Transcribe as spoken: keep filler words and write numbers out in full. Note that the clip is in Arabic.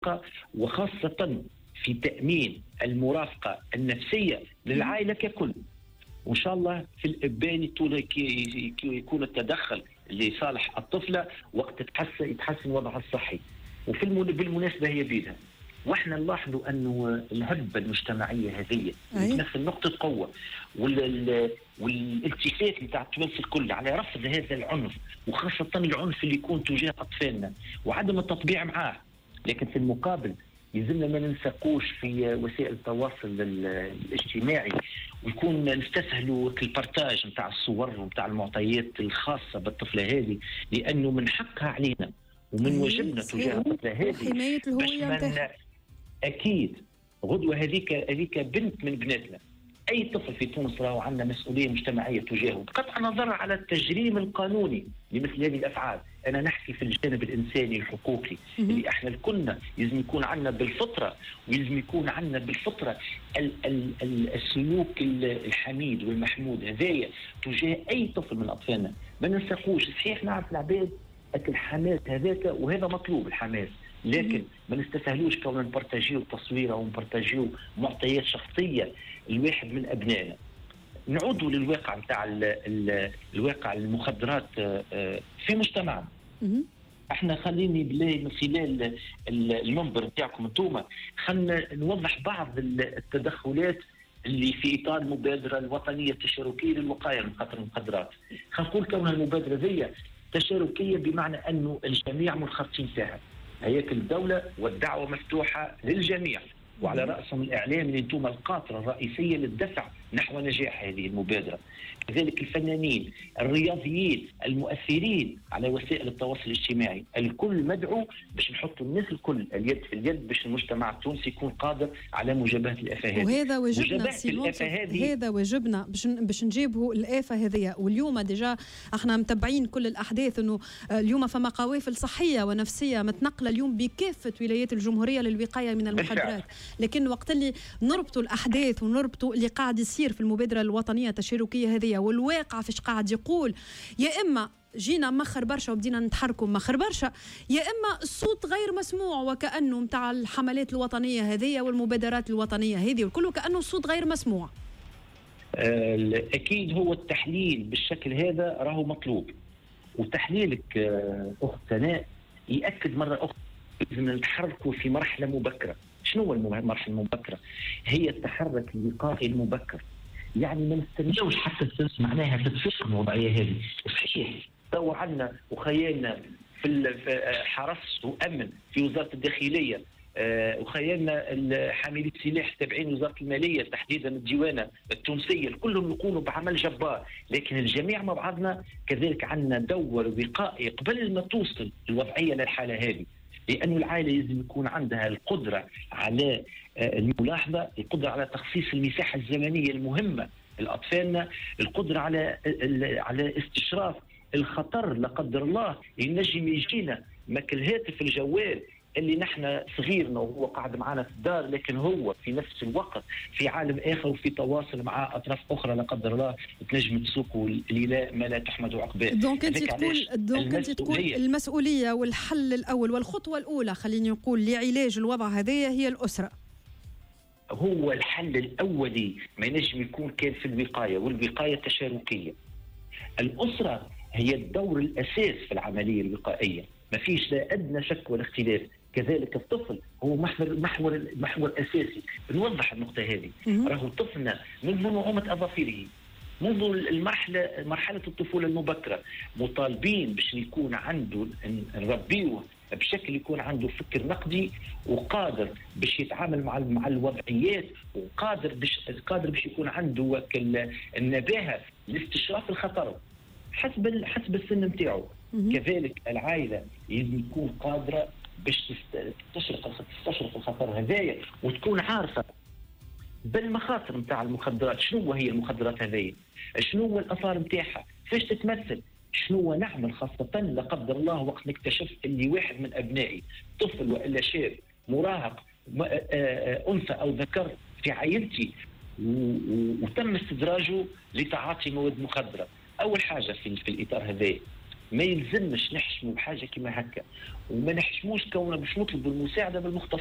وخاصة في تأمين المرافقة النفسية للعائلة ككل. وإن شاء الله في الإبان يكون التدخل لصالح الطفلة وقت تحسن يتحسن وضعها الصحي. وفي بالمناسبة هي بيدها، واحنا نلاحظوا انه الهبه المجتمعيه هذه تمثل نقطه قوه، والالتفات نتاع التونس الكل على رفض هذا العنف، وخاصه العنف اللي يكون تجاه اطفالنا وعدم التطبيع معاه. لكن في المقابل يلزمنا ما ننسقوش في وسائل التواصل الاجتماعي ويكون نستسهلوا البارتاج نتاع الصور ونتاع المعطيات الخاصه بالطفله هذه، لانه من حقها علينا ومن واجبنا تجاه الطفله هذه حمايه الهويه نتاعها. اكيد غدوه هذيك هذيك بنت من بناتنا. اي طفل في تونس راهو عندنا مسؤوليه مجتمعيه تجاهه بقطع النظر على التجريم القانوني لمثل هذه الافعال. انا نحكي في الجانب الانساني الحقوقي اللي احنا الكلنا لازم يكون عندنا بالفطره، ولازم يكون عندنا بالفطره ال ال ال السلوك الحميد والمحمود هذايا تجاه اي طفل من اطفالنا. ما ننسقوش. صحيح نعرف العباد الحماس هذاك وهذا مطلوب الحماس، لكن ما نستسهلوش كون نبارتاجيو تصويره ونبارتاجيو معطيات شخصيه الواحد من ابنائنا. نعودوا للواقع نتاع الواقع المخدرات في مجتمعنا. احنا خليني بالله من خلال المنبر نتاعكم انتوما خلينا نوضح بعض التدخلات اللي في اطار المبادره الوطنيه التشاركيه للوقايه من خطر المخدرات. خلينا نقول كونها المبادره ذي تشاركيه بمعنى انه الجميع منخرطين فيها. هياكل الدولة والدعوة مفتوحة للجميع، وعلى رأسهم الإعلام اللي انتم القاطرة الرئيسية للدفع نحو نجاح هذه المبادرة. كذلك الفنانين، الرياضيين، المؤثرين على وسائل التواصل الاجتماعي، الكل مدعو باش نحطوا الناس الكل اليد في اليد باش المجتمع التونسي يكون قادر على مجابهة الآفة هذه. وهذا واجبنا هذا واجبنا باش باش نجيبوا الآفة هذه. واليوم ديجا احنا متابعين كل الأحداث انه اليوم فما قوافل صحية ونفسية متنقلة اليوم بكافة ولايات الجمهورية للوقاية من المخدرات. لكن وقت اللي نربطوا الأحداث ونربطوا اللي قاعد يصير في المبادرة الوطنية التشاركية هذه والواقع فيش قاعد يقول، يا إما جينا مخر برشا وبدينا نتحركوا مخر برشا، يا إما الصوت غير مسموع وكأنه متاع الحملات الوطنية هذه والمبادرات الوطنية هذه والكل كأنه الصوت غير مسموع. أكيد هو التحليل بالشكل هذا راهو مطلوب، وتحليلك أخت سناء يأكد مرة أخرى لازم نتحركوا في مرحلة مبكرة. شنو هو المرحلة المبكرة؟ هي التحرك الوقائي المبكر. يعني ما نستناوش حتى السنس معناها تتفق الوضعية هذه. صحيح تو عندنا وخيالنا في حرس وأمن في وزارة الداخلية، أه وخيالنا حاملي السلاح تابعين وزارة المالية تحديدا الديوانة التونسية، كلهم يقوموا بعمل جبار، لكن الجميع مع بعضنا كذلك عندنا دور وقائي قبل ما توصل الوضعية للحالة هذه. لأن العائلة لازم يكون عندها القدرة على الملاحظة، القدرة على تخصيص المساحة الزمنية المهمة لأطفالنا، القدرة على على استشراف الخطر لا قدر الله ينجم يجينا مك الهاتف الجوال اللي نحن صغيرنا وهو قاعد معنا في الدار، لكن هو في نفس الوقت في عالم آخر وفي تواصل مع أطراف أخرى لا قدر الله تنجم تسوقوا لإلى ما لا تحمد عقباه. دونك أنت تقول دونك أنت تقول المسؤولية والحل الأول والخطوة الأولى خليني نقول لعلاج الوضع هذه هي الأسرة. هو الحل الأولي ما ينجم يكون كان في الوقاية، والوقاية تشاركية. الأسرة هي الدور الأساس في العملية الوقائية، ما فيش لا أدنى شك ولا اختلاف. كذلك الطفل هو محور محور محور أساسي. نوضح النقطة هذه. راهو طفلنا منذ نعومة أظافره، منذ المرحلة مرحلة الطفولة المبكرة مطالبين باش يكون عنده نربيه بشكل يكون عنده فكر نقدي وقادر باش يتعامل مع مع الوضعيات، وقادر باش قادر باش يكون عنده النباهة لاستشراف الخطر حسب حسب السن نتاعو. كذلك العائلة لازم يكون قادرة باش تستشرق تستشرق الخطر هذايا وتكون عارفة بالمخاطر نتاع المخدرات. شنو هي المخدرات هذه؟ شنو هو الآثار نتاعها؟ كيفاش تتمثل؟ شنو نعمل خاصة لا قدر الله وقت نكتشف اللي واحد من أبنائي طفل وإلا شاب مراهق أنثى أو ذكر في عائلتي وتم استدراجه لتعاطي مواد مخدرة. أول حاجة في, في الإطار هذا ما يلزمش نحشموا بحاجه كما هكا، وما نحشموش كوننا باش نطلبوا المساعده بالمختص